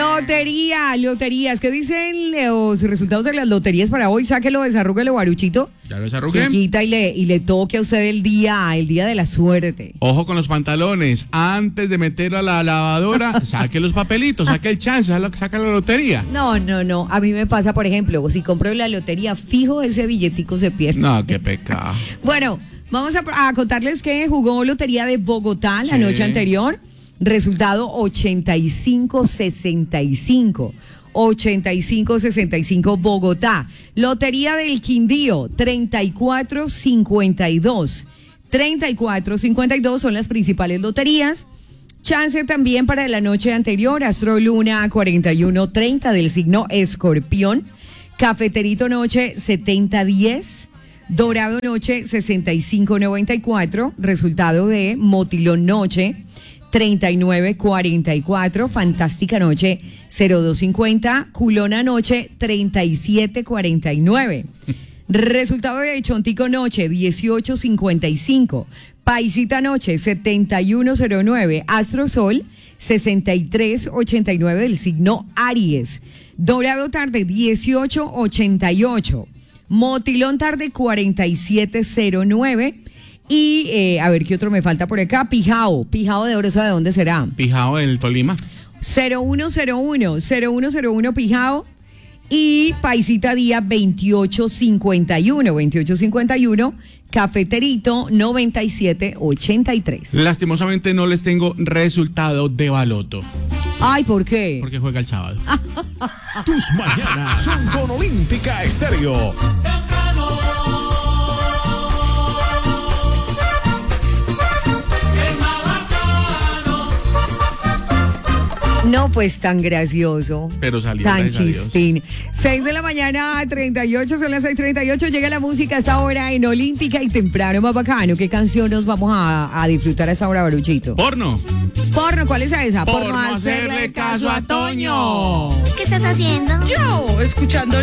Loterías. ¿Qué dicen los resultados de las loterías para hoy? Sáquelo, desarrúguelo, Baruchito. Ya lo desarrugué. Quita y le toque a usted el día de la suerte. Ojo con los pantalones. Antes de meterlo a la lavadora, saque los papelitos, saque el chance, saca la lotería. No. A mí me pasa, por ejemplo, si compro la lotería, fijo, ese billetico se pierde. No, qué pecado. Bueno, vamos a contarles que jugó Lotería de Bogotá la noche anterior. Resultado 85-65. 85-65 Bogotá. Lotería del Quindío 34-52. 34-52 son las principales loterías. Chance también para la noche anterior. Astro Luna 41-30 del signo Escorpión. Cafeterito Noche 70-10. Dorado Noche 65-94. Resultado de Motilón Noche 39-44, Fantástica Noche 0250, Culona Noche 37-49. Resultado de Chontico Noche 18-55, Paisita Noche 71-09, Astro Sol 63-89 del signo Aries. Dorado Tarde 18-88, Motilón Tarde 47-09. Y a ver qué otro me falta por acá. Pijao de Oro, ¿de dónde será? Pijao del Tolima. 0101 Pijao. Y Paisita Día 2851. Cafeterito 9783. Lastimosamente no les tengo resultado de baloto. Ay, ¿por qué? Porque juega el sábado. Tus mañanas son con Olímpica Estéreo. No, pues tan gracioso. Pero salió. Tan chistín. 6 de la mañana, 38, son las 6:38. Llega la música a esta hora en Olímpica y temprano, más bacano. ¿Qué canción nos vamos a disfrutar a esta hora, Baruchito? Porno, ¿cuál es esa? Por no hacerle caso a Toño. ¿Qué estás haciendo? Yo, escuchando